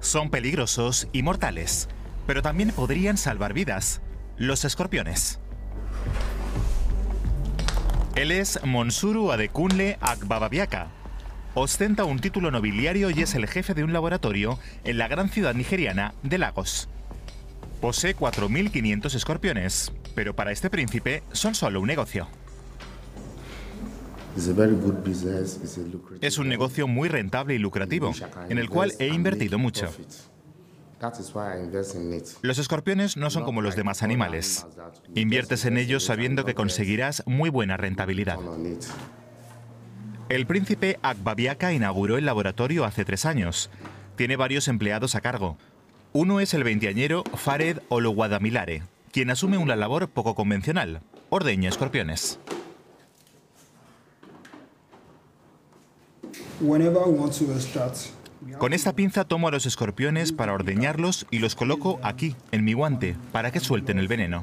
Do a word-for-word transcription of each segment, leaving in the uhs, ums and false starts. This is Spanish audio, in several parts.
Son peligrosos y mortales, pero también podrían salvar vidas. Los escorpiones. Él es Monsuru Adekunle Agbababiaka. Ostenta un título nobiliario y es el jefe de un laboratorio en la gran ciudad nigeriana de Lagos. Posee cuatro mil quinientos escorpiones, pero para este príncipe son solo un negocio. Es un negocio muy rentable y lucrativo, en el cual he invertido mucho. Los escorpiones no son como los demás animales. Inviertes en ellos sabiendo que conseguirás muy buena rentabilidad. El príncipe Agbabiaka inauguró el laboratorio hace tres años. Tiene varios empleados a cargo. Uno es el veinteañero Fared Olowadamilare, quien asume una labor poco convencional: ordeña escorpiones. Con esta pinza tomo a los escorpiones para ordeñarlos y los coloco aquí, en mi guante, para que suelten el veneno.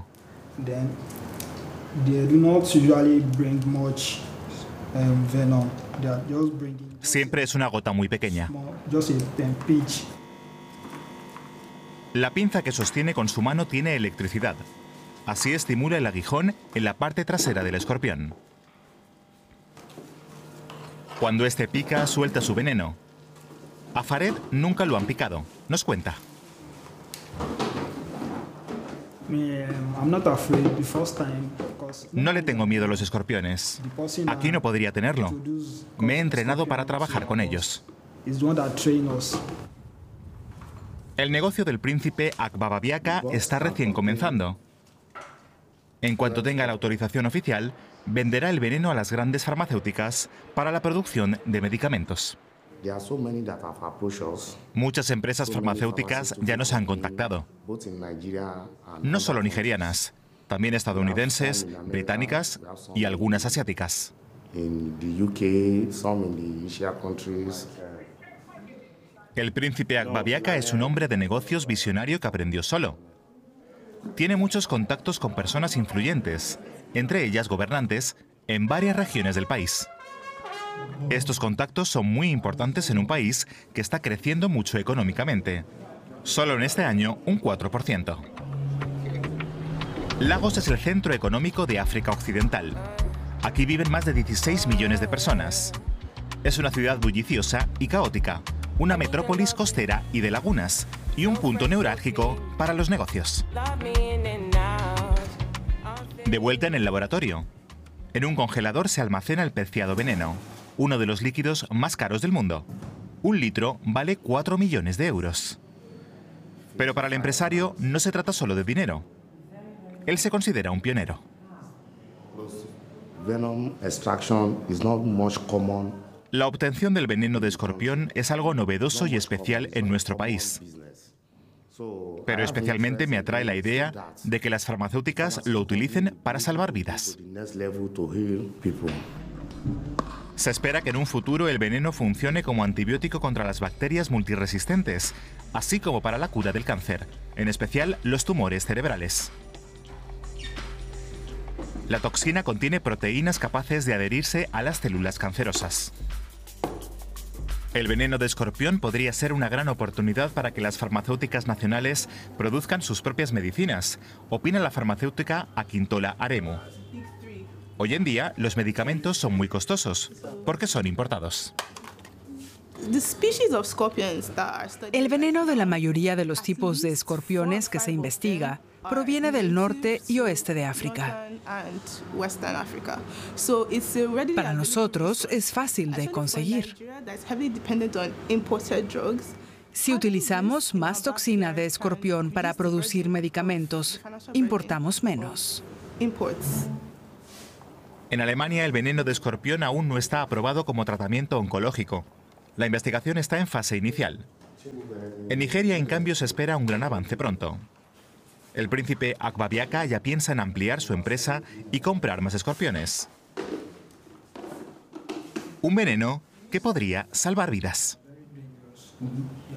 Siempre es una gota muy pequeña. La pinza que sostiene con su mano tiene electricidad. Así estimula el aguijón en la parte trasera del escorpión. Cuando este pica, suelta su veneno. A Fared nunca lo han picado, nos cuenta. No le tengo miedo a los escorpiones. Aquí no podría tenerlo. Me he entrenado para trabajar con ellos. El negocio del príncipe Agbababiaka está recién comenzando. En cuanto tenga la autorización oficial, venderá el veneno a las grandes farmacéuticas para la producción de medicamentos. Muchas empresas farmacéuticas ya nos han contactado. No solo nigerianas, también estadounidenses, británicas y algunas asiáticas. El príncipe Agbabiaka es un hombre de negocios visionario que aprendió solo. Tiene muchos contactos con personas influyentes, entre ellas gobernantes, en varias regiones del país. Estos contactos son muy importantes en un país que está creciendo mucho económicamente. Solo en este año, un cuatro por ciento. Lagos es el centro económico de África Occidental. Aquí viven más de dieciséis millones de personas. Es una ciudad bulliciosa y caótica, una metrópolis costera y de lagunas, y un punto neurálgico para los negocios. De vuelta en el laboratorio. En un congelador se almacena el preciado veneno, uno de los líquidos más caros del mundo. Un litro vale cuatro millones de euros. Pero para el empresario no se trata solo de dinero. Él se considera un pionero. La obtención del veneno de escorpión es algo novedoso y especial en nuestro país. Pero especialmente me atrae la idea de que las farmacéuticas lo utilicen para salvar vidas. Se espera que en un futuro el veneno funcione como antibiótico contra las bacterias multiresistentes, así como para la cura del cáncer, en especial los tumores cerebrales. La toxina contiene proteínas capaces de adherirse a las células cancerosas. El veneno de escorpión podría ser una gran oportunidad para que las farmacéuticas nacionales produzcan sus propias medicinas, opina la farmacéutica Akintola Aremu. Hoy en día, los medicamentos son muy costosos, porque son importados. El veneno de la mayoría de los tipos de escorpiones que se investiga proviene del norte y oeste de África. Para nosotros es fácil de conseguir. Si utilizamos más toxina de escorpión para producir medicamentos, importamos menos. En Alemania, el veneno de escorpión aún no está aprobado como tratamiento oncológico. La investigación está en fase inicial. En Nigeria, en cambio, se espera un gran avance pronto. El príncipe Agbabiaka ya piensa en ampliar su empresa y comprar más escorpiones. Un veneno que podría salvar vidas.